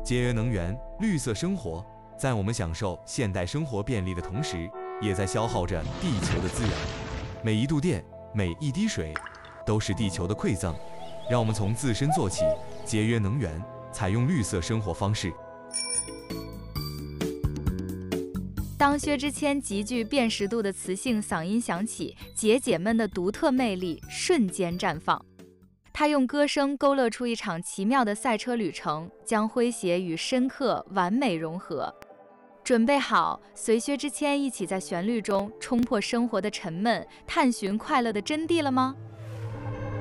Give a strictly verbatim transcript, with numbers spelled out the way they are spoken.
节约能源、绿色生活，在我们享受现代生活便利的同时，也在消耗着地球的资源。每一度电，每一滴水，都是地球的馈赠。让我们从自身做起，节约能源，采用绿色生活方式。 当薛之谦极具辨识度的磁性嗓音响起，姐姐们的独特魅力瞬间绽放。他用歌声勾勒出一场奇妙的赛车旅程，将诙谐与深刻完美融合。准备好，随薛之谦一起在旋律中冲破生活的沉闷，探寻快乐的真谛了吗？